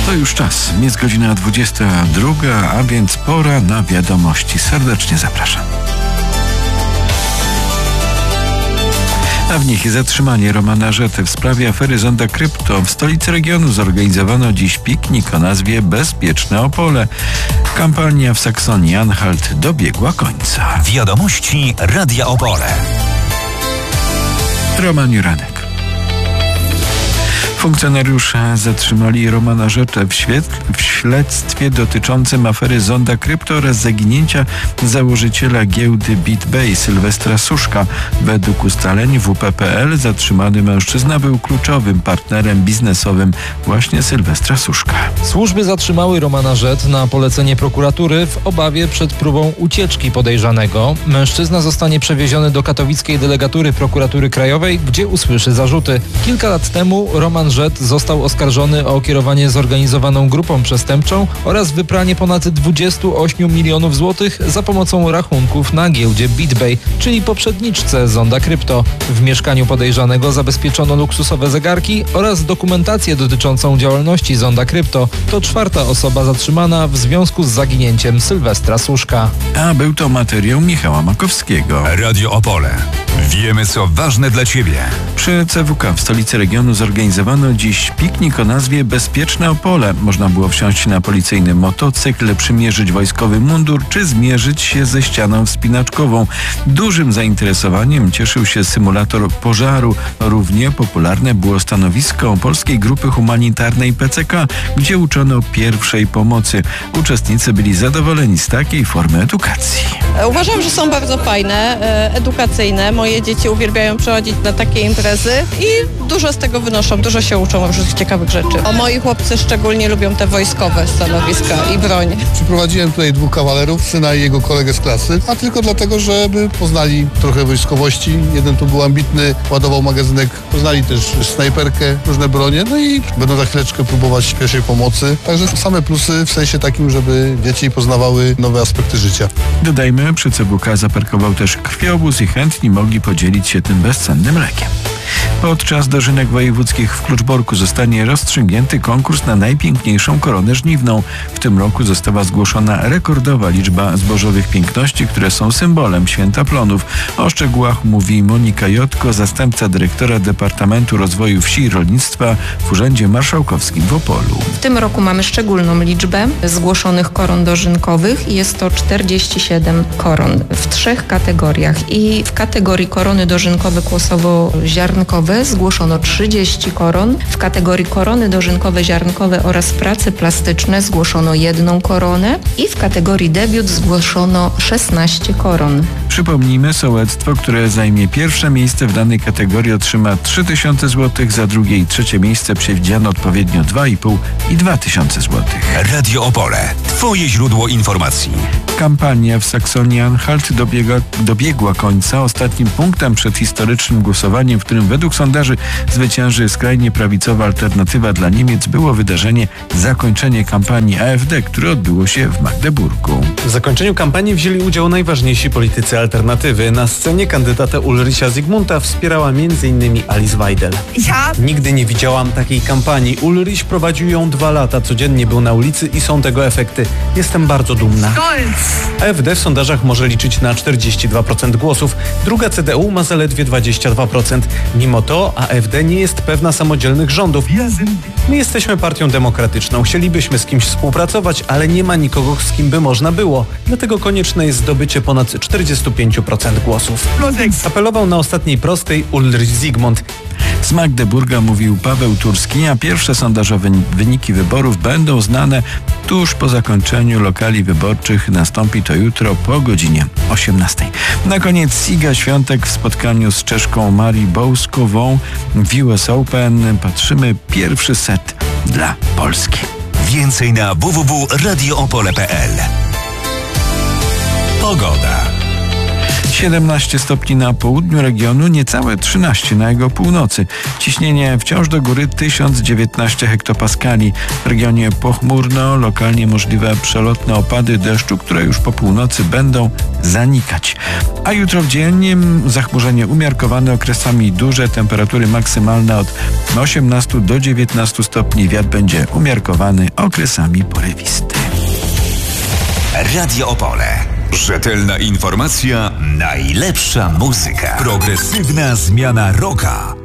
To już czas. Jest godzina 22, a więc pora na wiadomości. Serdecznie zapraszam. A w nich zatrzymanie Romana Żety w sprawie afery Zonda Krypto. W stolicy regionu zorganizowano dziś piknik o nazwie Bezpieczne Opole. Kampania w Saksonii-Anhalt dobiegła końca. Wiadomości Radia Opole. Roman Juranek. Funkcjonariusze zatrzymali Romana Żetę w śledztwie dotyczącym afery Zonda Krypto oraz zaginięcia założyciela giełdy BitBay Sylwestra Suszka. Według ustaleń WP.pl zatrzymany mężczyzna był kluczowym partnerem biznesowym właśnie Sylwestra Suszka. Służby zatrzymały Romana Żet na polecenie prokuratury w obawie przed próbą ucieczki podejrzanego. Mężczyzna zostanie przewieziony do katowickiej delegatury prokuratury krajowej, gdzie usłyszy zarzuty. Kilka lat temu Roman Żet został oskarżony o kierowanie zorganizowaną grupą przestępczą oraz wypranie ponad 28 milionów złotych za pomocą rachunków na giełdzie BitBay, czyli poprzedniczce Zonda Krypto. W mieszkaniu podejrzanego zabezpieczono luksusowe zegarki oraz dokumentację dotyczącą działalności Zonda Krypto. To czwarta osoba zatrzymana w związku z zaginięciem Sylwestra Suszka. A był to materiał Michała Makowskiego. Radio Opole. Wiemy, co ważne dla Ciebie. Przy CWK w stolicy regionu zorganizowano dziś piknik o nazwie Bezpieczne Opole. Można było wsiąść na policyjny motocykl, przymierzyć wojskowy mundur czy zmierzyć się ze ścianą wspinaczkową. Dużym zainteresowaniem cieszył się symulator pożaru. Równie popularne było stanowisko polskiej grupy humanitarnej PCK, gdzie uczono pierwszej pomocy. Uczestnicy byli zadowoleni z takiej formy edukacji. Uważam, że są bardzo fajne, edukacyjne. Moje dzieci uwielbiają przychodzić na takie imprezy i dużo z tego wynoszą, dużo się uczą różnych ciekawych rzeczy. Moi chłopcy szczególnie lubią te wojskowe stanowiska i broń. Przyprowadziłem tutaj dwóch kawalerów, syna i jego kolegę z klasy, a tylko dlatego, żeby poznali trochę wojskowości. Jeden tu był ambitny, ładował magazynek, poznali też snajperkę, różne bronie, no i będą za chwileczkę próbować pierwszej pomocy. Także same plusy w sensie takim, żeby dzieci poznawały nowe aspekty życia. Dodajmy, przy CWK zaparkował też krwiobóz i chętni mogli podzielić się tym bezcennym lekiem. Podczas dożynek wojewódzkich w Kluczborku zostanie rozstrzygnięty konkurs na najpiękniejszą koronę żniwną. W tym roku została zgłoszona rekordowa liczba zbożowych piękności, które są symbolem Święta Plonów. O szczegółach mówi Monika Jotko, zastępca dyrektora Departamentu Rozwoju Wsi i Rolnictwa w Urzędzie Marszałkowskim w Opolu. W tym roku mamy szczególną liczbę zgłoszonych koron dożynkowych. Jest to 47 koron w 3 kategoriach. I w kategorii korony dożynkowe kłosowo-ziarnkowe zgłoszono 30 koron. W kategorii korony dożynkowe ziarnkowe oraz prace plastyczne zgłoszono 1 koronę i w kategorii debiut zgłoszono 16 koron. Przypomnijmy, sołectwo, które zajmie pierwsze miejsce w danej kategorii, otrzyma 3000 zł, za drugie i trzecie miejsce przewidziano odpowiednio 2,5 i 2000 zł. Radio Opole. Twoje źródło informacji. Kampania w Saksonii-Anhalt dobiegła końca. Ostatnim punktem przed historycznym głosowaniem, w którym według sondaży zwycięży skrajnie prawicowa Alternatywa dla Niemiec, było wydarzenie zakończenie kampanii AfD, które odbyło się w Magdeburgu. W zakończeniu kampanii wzięli udział najważniejsi politycy Alternatywy. Na scenie kandydata Ulricha Zygmunta wspierała m.in. Alice Weidel. Nigdy nie widziałam takiej kampanii. Ulrich prowadził ją 2 lata, codziennie był na ulicy i są tego efekty. Jestem bardzo dumna. AfD w sondażach może liczyć na 42% głosów. Druga CDU ma zaledwie 22%. Mimo to AfD nie jest pewna samodzielnych rządów. My jesteśmy partią demokratyczną. Chcielibyśmy z kimś współpracować, ale nie ma nikogo, z kim by można było. Dlatego konieczne jest zdobycie ponad 45% głosów. Apelował na ostatniej prostej Ulrich Zygmunt. Z Magdeburga mówił Paweł Turski, a pierwsze sondażowe wyniki wyborów będą znane tuż po zakończeniu lokali wyborczych. Nastąpi to jutro po godzinie 18. Na koniec Iga Świątek w spotkaniu z Czeszką Marii Bołskową w US Open. Patrzymy, pierwszy set dla Polski. Więcej na www.radioopole.pl. Pogoda. 17 stopni na południu regionu, niecałe 13 na jego północy. Ciśnienie wciąż do góry 1019 hektopaskali. W regionie pochmurno, lokalnie możliwe przelotne opady deszczu, które już po północy będą zanikać. A jutro w dzień zachmurzenie umiarkowane, okresami duże, temperatury maksymalne od 18 do 19 stopni. Wiatr będzie umiarkowany, okresami porywisty. Radio Opole. Rzetelna informacja, najlepsza muzyka. Progresywna zmiana rocka.